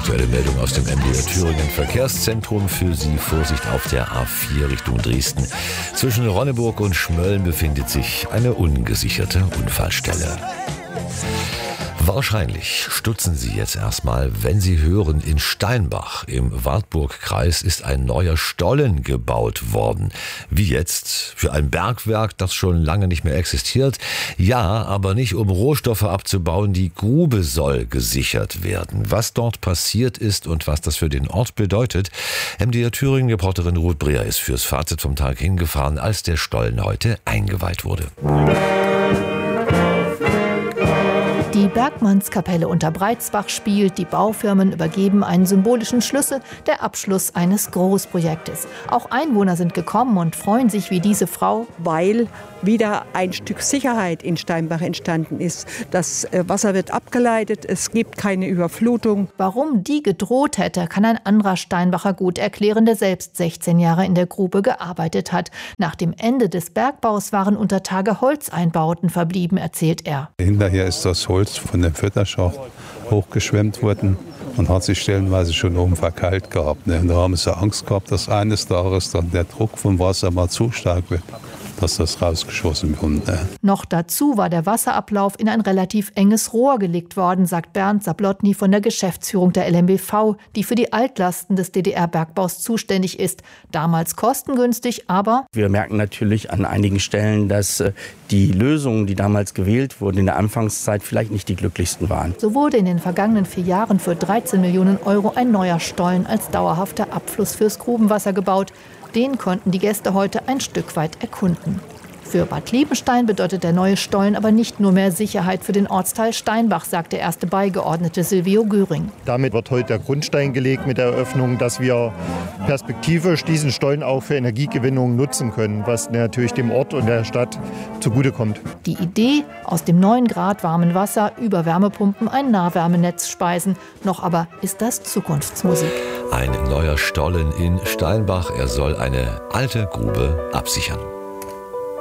Aktuelle Meldung aus dem MDR Thüringen Verkehrszentrum. Für Sie Vorsicht auf der A4 Richtung Dresden. Zwischen Ronneburg und Schmölln befindet sich eine ungesicherte Unfallstelle. Wahrscheinlich stutzen Sie jetzt erstmal, wenn Sie hören, in Steinbach im Wartburgkreis ist ein neuer Stollen gebaut worden. Wie jetzt? Für ein Bergwerk, das schon lange nicht mehr existiert? Ja, aber nicht um Rohstoffe abzubauen. Die Grube soll gesichert werden. Was dort passiert ist und was das für den Ort bedeutet. MDR Thüringen-Reporterin Ruth Breer ist fürs Fazit vom Tag hingefahren, als der Stollen heute eingeweiht wurde. Die Bergmannskapelle unter Breitsbach spielt, die Baufirmen übergeben einen symbolischen Schlüssel, der Abschluss eines Großprojektes. Auch Einwohner sind gekommen und freuen sich wie diese Frau, weil wieder ein Stück Sicherheit in Steinbach entstanden ist. Das Wasser wird abgeleitet, es gibt keine Überflutung. Warum die gedroht hätte, kann ein anderer Steinbacher gut erklären, der selbst 16 Jahre in der Grube gearbeitet hat. Nach dem Ende des Bergbaus waren unter Tage Holzeinbauten verblieben, erzählt er. Hinterher ist das Holz von dem Fütterschacht hochgeschwemmt worden und hat sich stellenweise schon oben verkeilt gehabt. Und da haben sie Angst gehabt, dass eines Tages dann der Druck vom Wasser mal zu stark wird, dass das rausgeschossen kommt. Noch dazu war der Wasserablauf in ein relativ enges Rohr gelegt worden, sagt Bernd Sablotny von der Geschäftsführung der LMBV, die für die Altlasten des DDR-Bergbaus zuständig ist. Damals kostengünstig, aber wir merken natürlich an einigen Stellen, dass die Lösungen, die damals gewählt wurden in der Anfangszeit, vielleicht nicht die glücklichsten waren. So wurde in den vergangenen 4 Jahren für 13 Millionen Euro ein neuer Stollen als dauerhafter Abfluss fürs Grubenwasser gebaut. Den konnten die Gäste heute ein Stück weit erkunden. Für Bad Liebenstein bedeutet der neue Stollen aber nicht nur mehr Sicherheit für den Ortsteil Steinbach, sagt der erste Beigeordnete Silvio Göring. Damit wird heute der Grundstein gelegt mit der Eröffnung, dass wir perspektivisch diesen Stollen auch für Energiegewinnung nutzen können, was natürlich dem Ort und der Stadt zugutekommt. Die Idee, aus dem 9 Grad warmen Wasser über Wärmepumpen ein Nahwärmenetz speisen. Noch aber ist das Zukunftsmusik. Ein neuer Stollen in Steinbach. Er soll eine alte Grube absichern.